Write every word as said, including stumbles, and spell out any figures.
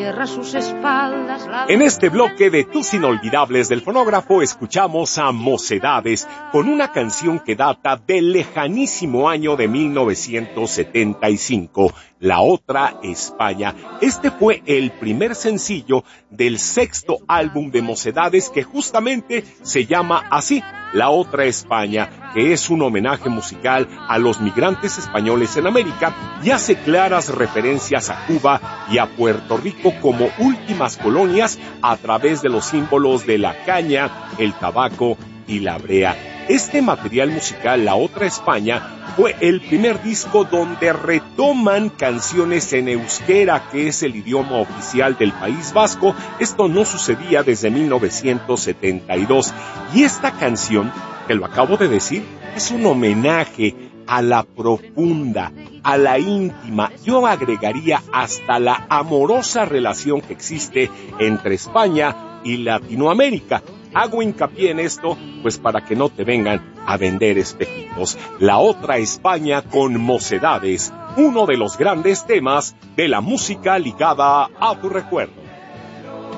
tierra a sus espaldas. La... En este bloque de Tus Inolvidables del Fonógrafo escuchamos a Mocedades con una canción que data del lejanísimo año de mil novecientos setenta y cinco, La Otra España. Este fue el primer sencillo del sexto álbum de Mocedades, que justamente se llama así, La Otra España, que es un homenaje musical a los migrantes españoles en América y hace claras referencias a Cuba y a Puerto Rico como últimas colonias a través de los símbolos de la caña, el tabaco y la brea. Este material musical, La Otra España, fue el primer disco donde retoman canciones en euskera, que es el idioma oficial del País Vasco. Esto no sucedía desde mil novecientos setenta y dos. Y esta canción, que lo acabo de decir, es un homenaje a la profunda, a la íntima, yo agregaría hasta la amorosa relación que existe entre España y Latinoamérica. Hago hincapié en esto, pues para que no te vengan a vender espejitos. La Otra España con Mocedades, uno de los grandes temas de la música ligada a tu recuerdo.